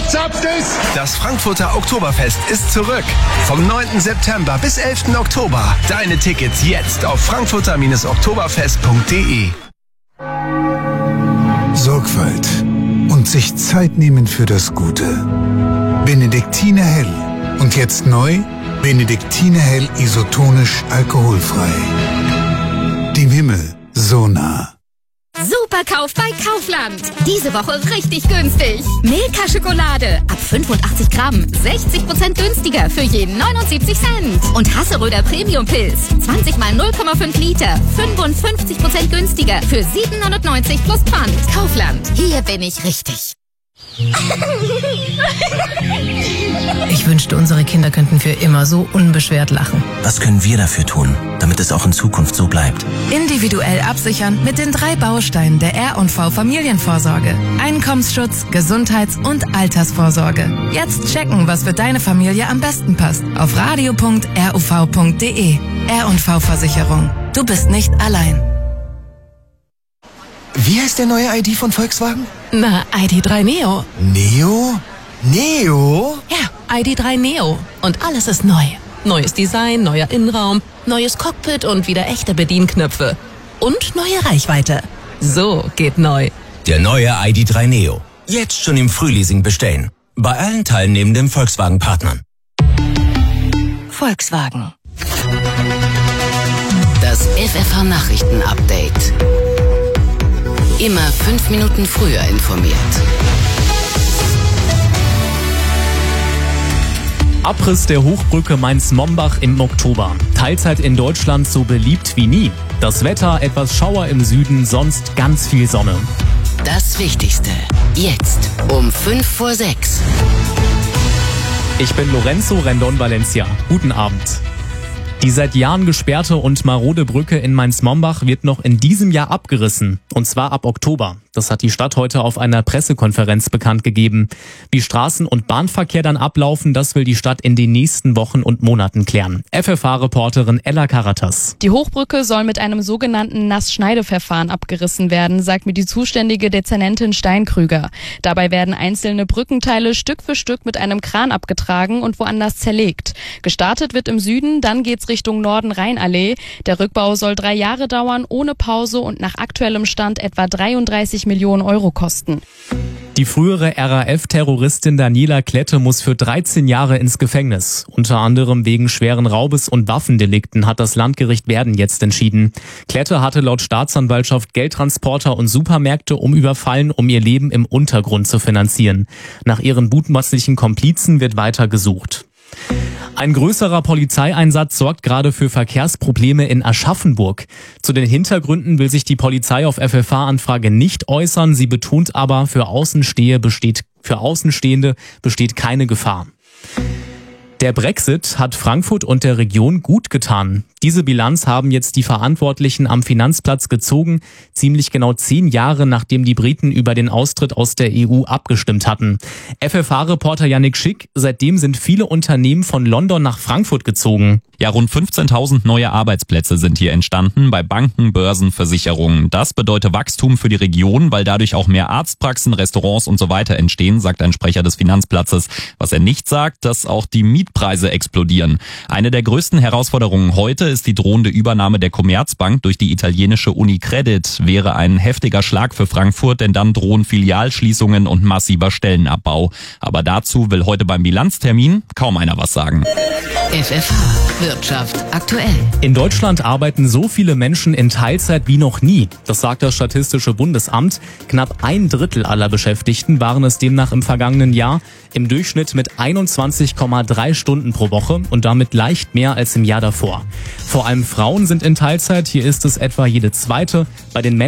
Zapft es! Das Frankfurter Oktoberfest ist zurück. Vom 9. September bis 11. Oktober. Deine Tickets jetzt auf frankfurter-oktoberfest.de. Sorgfalt und sich Zeit nehmen für das Gute. Benediktiner Hell. Und jetzt neu, Benediktiner Hell isotonisch alkoholfrei. Dem Himmel so nah. Superkauf bei Kaufland. Diese Woche richtig günstig. Milka-Schokolade ab 85 Gramm. 60% günstiger für jeden 79 Cent. Und Hasseröder Premium-Pilz. 20 mal 0,5 Liter. 55% günstiger für 7,99 plus Pfand. Kaufland. Hier bin ich richtig. Ich wünschte, unsere Kinder könnten für immer so unbeschwert lachen. Was können wir dafür tun, damit es auch in Zukunft so bleibt? Individuell absichern mit den 3 Bausteinen der R&V Familienvorsorge. Einkommensschutz, Gesundheits- und Altersvorsorge. Jetzt checken, was für deine Familie am besten passt. Auf radio.ruv.de. R&V Versicherung. Du bist nicht allein. Wie heißt der neue ID von Volkswagen? Na, ID3 Neo. Neo? Neo? Ja, ID3 Neo. Und alles ist neu. Neues Design, neuer Innenraum, neues Cockpit und wieder echte Bedienknöpfe. Und neue Reichweite. So geht neu. Der neue ID3 Neo. Jetzt schon im Frühleasing bestellen. Bei allen teilnehmenden Volkswagen-Partnern. Volkswagen. Das FFH-Nachrichten-Update. Immer 5 Minuten früher informiert. Abriss der Hochbrücke Mainz-Mombach im Oktober. Teilzeit in Deutschland so beliebt wie nie. Das Wetter, etwas Schauer im Süden, sonst ganz viel Sonne. Das Wichtigste. Jetzt um 5 vor 6. Ich bin Lorenzo Rendon Valencia. Guten Abend. Die seit Jahren gesperrte und marode Brücke in Mainz-Mombach wird noch in diesem Jahr abgerissen. Und zwar ab Oktober. Das hat die Stadt heute auf einer Pressekonferenz bekannt gegeben. Wie Straßen- und Bahnverkehr dann ablaufen, das will die Stadt in den nächsten Wochen und Monaten klären. FFH-Reporterin Ella Karatas. Die Hochbrücke soll mit einem sogenannten Nassschneideverfahren abgerissen werden, sagt mir die zuständige Dezernentin Steinkrüger. Dabei werden einzelne Brückenteile Stück für Stück mit einem Kran abgetragen und woanders zerlegt. Gestartet wird im Süden, dann geht's Richtung Norden Rheinallee. Der Rückbau soll 3 Jahre dauern, ohne Pause und nach aktuellem Stand etwa 33 Millionen Euro kosten. Die frühere RAF-Terroristin Daniela Klette muss für 13 Jahre ins Gefängnis. Unter anderem wegen schweren Raubes und Waffendelikten hat das Landgericht Werden jetzt entschieden. Klette hatte laut Staatsanwaltschaft Geldtransporter und Supermärkte überfallen, um ihr Leben im Untergrund zu finanzieren. Nach ihren mutmaßlichen Komplizen wird weiter gesucht. Ein größerer Polizeieinsatz sorgt gerade für Verkehrsprobleme in Aschaffenburg. Zu den Hintergründen will sich die Polizei auf FFH-Anfrage nicht äußern. Sie betont aber, für Außenstehende besteht keine Gefahr. Der Brexit hat Frankfurt und der Region gut getan. Diese Bilanz haben jetzt die Verantwortlichen am Finanzplatz gezogen, ziemlich genau 10 Jahre nachdem die Briten über den Austritt aus der EU abgestimmt hatten. FFH-Reporter Yannick Schick, seitdem sind viele Unternehmen von London nach Frankfurt gezogen. Ja, rund 15.000 neue Arbeitsplätze sind hier entstanden bei Banken, Börsen, Versicherungen. Das bedeutet Wachstum für die Region, weil dadurch auch mehr Arztpraxen, Restaurants und so weiter entstehen, sagt ein Sprecher des Finanzplatzes. Was er nicht sagt, dass auch die Mietpreise explodieren. Eine der größten Herausforderungen heute ist die drohende Übernahme der Commerzbank durch die italienische Unicredit. Wäre ein heftiger Schlag für Frankfurt, denn dann drohen Filialschließungen und massiver Stellenabbau. Aber dazu will heute beim Bilanztermin kaum einer was sagen. FFH Wirtschaft aktuell. In Deutschland arbeiten so viele Menschen in Teilzeit wie noch nie. Das sagt das Statistische Bundesamt. Knapp 1/3 aller Beschäftigten waren es demnach im vergangenen Jahr. Im Durchschnitt mit 21,3 Stunden pro Woche und damit leicht mehr als im Jahr davor. Vor allem Frauen sind in Teilzeit. Hier ist es etwa jede zweite. Bei den Männern